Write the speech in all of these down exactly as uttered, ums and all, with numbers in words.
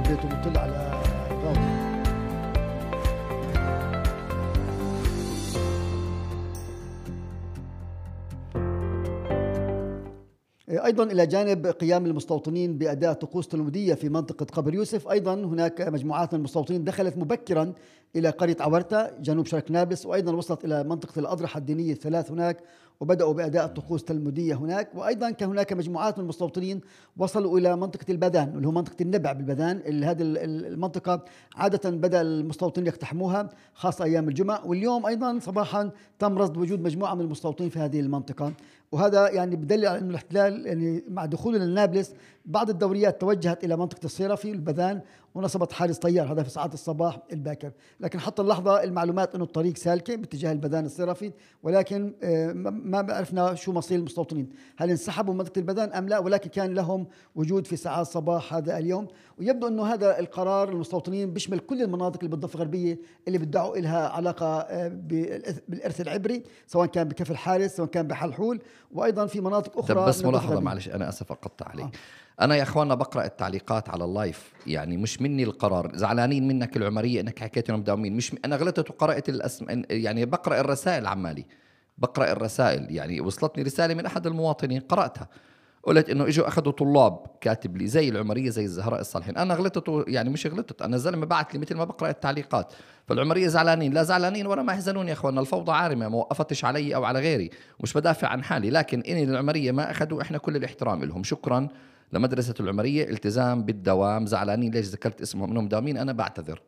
ردت وبتطل على غاضب. أيضا إلى جانب قيام المستوطنين بأداء طقوس تلمودية في منطقة قبر يوسف، أيضا هناك مجموعات من المستوطنين دخلت مبكرا إلى قرية عورتا جنوب شرق نابلس، وأيضا وصلت إلى منطقة الأضرحة الدينية الثلاث هناك وبدأوا بأداء الطقوس التلمودية هناك. وأيضا كان هناك مجموعات من المستوطنين وصلوا إلى منطقة البدان اللي هو منطقة النبع بالبدان. هذه المنطقة عادة بدأ المستوطنين يقتحموها خاصة أيام الجمعة، واليوم أيضا صباحا تم رصد وجود مجموعة من المستوطنين في هذه المنطقة. وهذا يعني بدل على أن الاحتلال يعني مع دخوله للنابلس بعض الدوريات توجهت إلى منطقة الصيرفي البدان ونصبت حارس طيار، هذا في ساعات الصباح الباكر. لكن حتى اللحظة المعلومات أنه الطريق سالكة باتجاه البدان الصيرفي، ولكن ما عرفنا شو مصير المستوطنين، هل انسحبوا من منطقة البدان أم لا، ولكن كان لهم وجود في ساعات الصباح هذا اليوم. ويبدو أنه هذا القرار المستوطنين بيشمل كل المناطق اللي بالضفة الغربية اللي بيدعوا لها علاقة بالإرث العبري، سواء كان بكفر حارس سواء كان بحلحول، وأيضا في مناطق أخرى. بس ملاحظة معلش أنا أسف أقطع عليك. آه. أنا يا أخوانا بقرأ التعليقات على اللايف، يعني مش مني القرار، زعلانين منك العمرية إنك حكيت إنهم مداومين، مش م... أنا غلطت وقرأت الأسم، يعني بقرأ الرسائل عمالي بقرأ الرسائل. يعني وصلتني رسالة من أحد المواطنين قرأتها، قلت إنه إجوا أخذوا طلاب، كاتب لي زي العمرية زي الزهراء الصالحين. أنا غلطت، يعني مش غلطت، أنا زلمة بعت لي مثل ما بقرأ التعليقات. فالعمرية زعلانين، لا زعلانين ولا ما يحزنون يا أخوانا، الفوضى عارمة، ما وقفتش علي أو على غيري ومش بدافع عن حالي، لكن إني العمرية ما أخذوا، إحنا كل الاحترام لهم. شكرا لمدرسة العمرية، التزام بالدوام. زعلانين ليش ذكرت اسمهم إنهم داومين، أنا بعتذر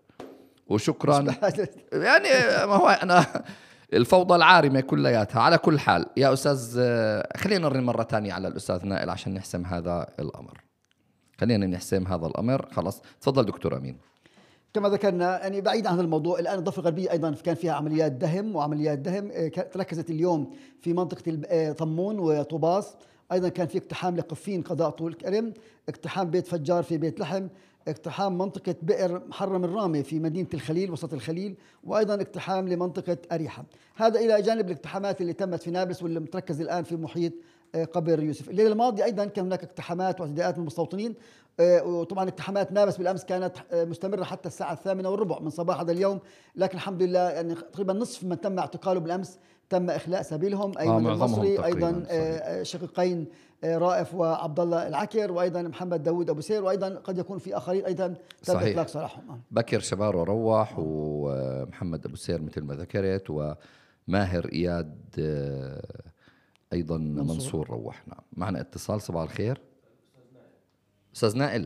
وشكرا. يعني ما هو أنا الفوضى العارمة كلياتها. على كل حال يا أستاذ، خلينا نرن مرة تانية على الأستاذ نائل عشان نحسم هذا الأمر، خلينا نحسم هذا الأمر. خلاص تفضل دكتور أمين. كما ذكرنا يعني بعيد عن هذا الموضوع، الآن الضفة الغربية أيضا كان فيها عمليات دهم وعمليات دهم تركزت اليوم في منطقة طمون وطوباس. أيضا كان في اقتحام لقفين قضاء طول كرم، اقتحام بيت فجار في بيت لحم، اقتحام منطقة بئر محرم الرامي في مدينة الخليل وسط الخليل، وأيضا اقتحام لمنطقة أريحة. هذا إلى جانب الاقتحامات اللي تمت في نابلس واللي متركز الآن في محيط قبر يوسف. الليلة الماضي أيضا كان هناك اقتحامات واعتداءات من المستوطنين، وطبعا اقتحامات نابلس بالأمس كانت مستمرة حتى الساعة الثامنة والربع من صباح هذا اليوم، لكن الحمد لله يعني تقريبا نصف من تم اعتقاله بالأمس تم إخلاء سبيلهم. أيمن آه المصري أيضا آه شقيقين آه رائف وعبد الله العكر، وأيضا محمد داود أبو سير، وأيضا قد يكون في آخرين أيضا تم إطلاق سراحهم. آه. بكر شبار وروح، ومحمد أبو سير مثل ما ذكرت، وماهر إياد آه أيضا منصور, منصور روحنا. معنا اتصال. صباح الخير أستاذ نائل.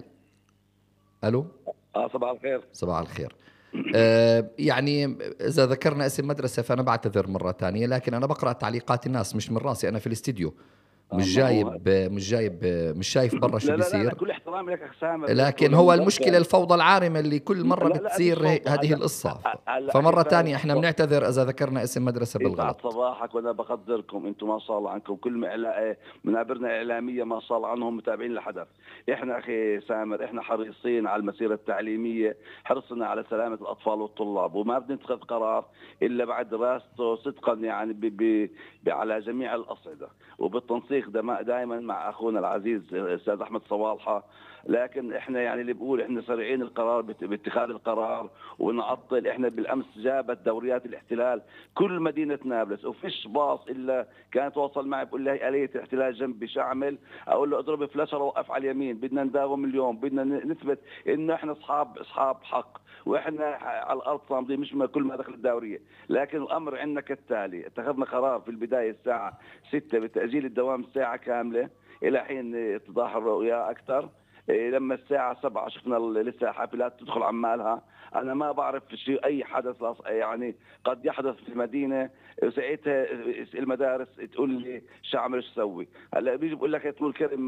ألو. آه صباح الخير. صباح الخير. آه يعني إذا ذكرنا اسم مدرسة فأنا بعتذر مرة تانية، لكن أنا بقرأ تعليقات الناس مش من راسي، أنا في الاستديو مش جايب مش جايب مش شايف برا شو بيصير. لا لا كل احترامي لك أخ سامر، لكن هو المشكلة الفوضى العارمة اللي كل مرة لا لا بتصير هذه القصة. فمرة تانية احنا بنعتذر إذا ذكرنا اسم مدرسة بالغلط. صباحك وأنا بقدركم انتم ما شاء الله عنكم، كل منابرنا إعلامية ما شاء الله عنهم متابعين الحدث. احنا أخي سامر احنا حريصين على المسيرة التعليمية، حرصنا على سلامة الأطفال والطلاب، وما بنتخذ قرار إلا بعد دراسته صدقا يعني ب ب ب على جميع الأصعدة وبالتنسيق دائما مع أخونا العزيز الأستاذ أحمد صوالحة. لكن إحنا يعني اللي بقول إحنا سريعين القرار باتخاذ القرار ونعطل. إحنا بالأمس جابت دوريات الاحتلال كل مدينة نابلس، وفيش باص إلا كانت توصل معي بقول لي آلية الاحتلال جنبي شعمل، أقول له اضرب فلاشر ووقف على اليمين، بدنا نداوم اليوم، بدنا نثبت إنه إحنا أصحاب أصحاب حق وإحنا على الأرض صامدين مش كل ما دخل الدورية. لكن الأمر عندنا كالتالي، اتخذنا قرار في البداية الساعة ستة بتأجيل الدوام الساعة كاملة إلى حين اتضاح الرؤية أكثر. لما الساعة سبعة شفنا لسه حافلات تدخل عمالها، أنا ما بعرف شيء أي حدث يعني قد يحدث في المدينة، وساعتها المدارس تقول لي شو أعمل شو أسوي. هلا بيجي بقول لك يا طول كريم